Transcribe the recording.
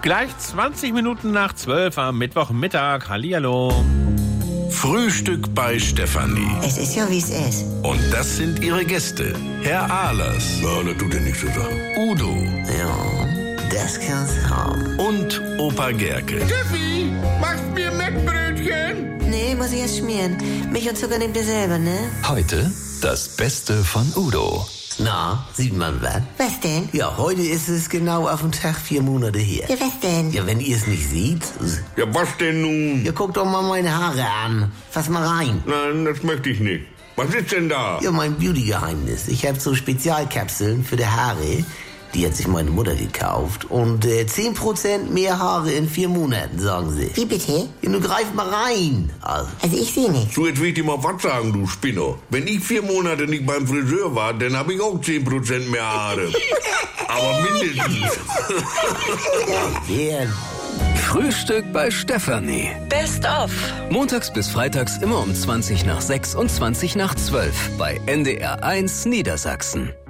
Gleich 20 Minuten nach 12 am Mittwochmittag. Hallihallo. Frühstück bei Stefanie. Es ist ja, wie es ist. Und das sind ihre Gäste. Herr Ahlers. Ja, das tut ja nichts zu sagen. Udo. Ja, das kann's haben. Und Opa Gerke. Steffi, machst mir Mettbrötchen? Nee, muss ich erst schmieren. Milch und Zucker nehmt ihr selber, ne? Heute das Beste von Udo. Na, sieht man was? Was denn? Ja, heute ist es genau auf den Tag 4 Monate her. Ja, was denn? Ja, wenn ihr es nicht seht, Ja, was denn nun? ja, guckt doch mal meine Haare an. Fass mal rein. Nein, das möchte ich nicht. Was ist denn da? Ja, mein Beauty-Geheimnis. Ich habe so Spezialkapseln für die Haare. Die hat sich meine Mutter gekauft. Und 10% mehr Haare in 4 Monaten, sagen sie. Wie bitte? Ja, nun greif mal rein. Also, Ich sehe nichts. So, jetzt will ich dir mal was sagen, du Spinner. Wenn ich 4 Monate nicht beim Friseur war, dann habe ich auch 10% mehr Haare. Aber mindestens. wer? Frühstück bei Stefanie. Best of. Montags bis freitags immer um 20 nach 6 und 20 nach 12 bei NDR 1 Niedersachsen.